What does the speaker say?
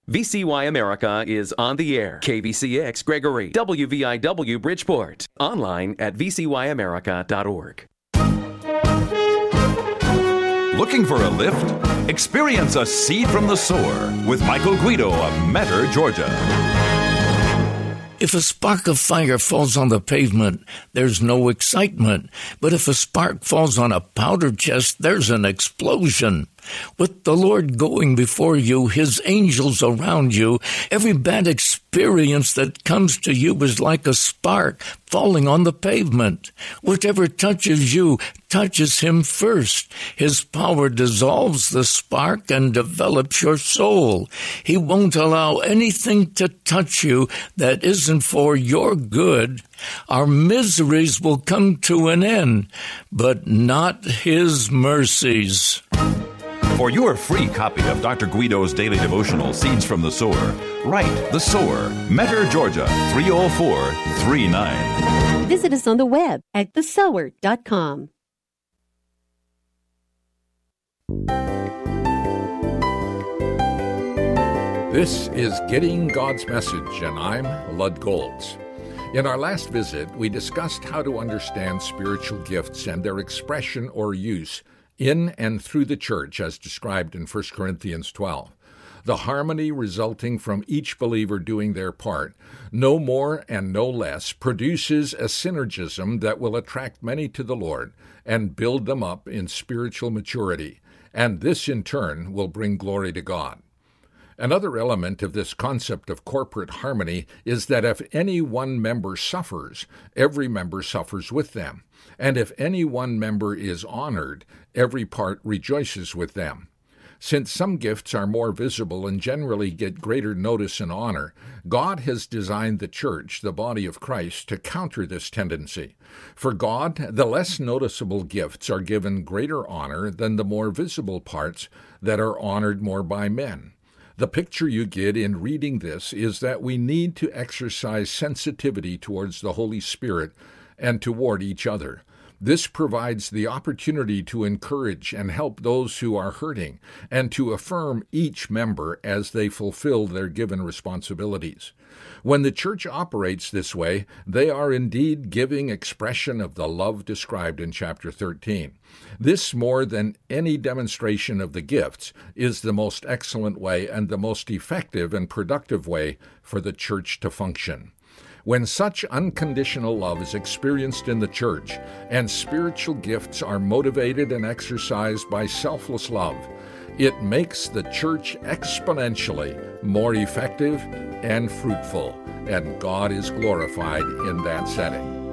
VCY America is on the air. KVCX Gregory, WVIW Bridgeport. Online at vcyamerica.org. Looking for a lift? Experience a seed from the sower with Michael Guido of Metter, Georgia. If a spark of fire falls on the pavement, there's no excitement. But if a spark falls on a powder chest, there's an explosion. With the Lord going before you, His angels around you, every bad experience that comes to you is like a spark falling on the pavement. Whatever touches you touches Him first. His power dissolves the spark and develops your soul. He won't allow anything to touch you that isn't for your good. Our miseries will come to an end, but not His mercies. For your free copy of Dr. Guido's daily devotional, Seeds from the Sower, write The Sower, Metter, Georgia, 30439. Visit us on the web at thesower.com. This is Getting God's Message, and I'm Lud Golds. In our last visit, we discussed how to understand spiritual gifts and their expression or use in and through the church, as described in 1 Corinthians 12. The harmony resulting from each believer doing their part, no more and no less, produces a synergism that will attract many to the Lord and build them up in spiritual maturity, and this in turn will bring glory to God. Another element of this concept of corporate harmony is that if any one member suffers, every member suffers with them. And if any one member is honored, every part rejoices with them. Since some gifts are more visible and generally get greater notice and honor, God has designed the church, the body of Christ, to counter this tendency. For God, the less noticeable gifts are given greater honor than the more visible parts that are honored more by men. The picture you get in reading this is that we need to exercise sensitivity towards the Holy Spirit and toward each other. This provides the opportunity to encourage and help those who are hurting and to affirm each member as they fulfill their given responsibilities. When the church operates this way, they are indeed giving expression of the love described in chapter 13. This, more than any demonstration of the gifts, is the most excellent way and the most effective and productive way for the church to function. When such unconditional love is experienced in the church, and spiritual gifts are motivated and exercised by selfless love, it makes the church exponentially more effective and fruitful, and God is glorified in that setting.